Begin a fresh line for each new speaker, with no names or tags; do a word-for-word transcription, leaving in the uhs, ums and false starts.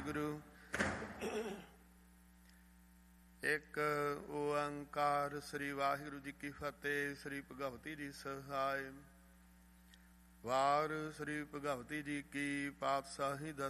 ਵਾਹਿਗੁਰੂ। ਇੱਕ ਓੰਕਾਰ ਸ੍ਰੀ ਵਾਹਿਗੁਰੂ ਜੀ ਕੀ ਫਤਿਹ। ਸ੍ਰੀ ਭਗਵਤੀ ਜੀ ਸਹਾਇ। ਵਾਰ ਸ੍ਰੀ ਭਗਵਤੀ ਜੀ ਕੀ ਪਾਤਸ਼ਾਹੀ ਦਾ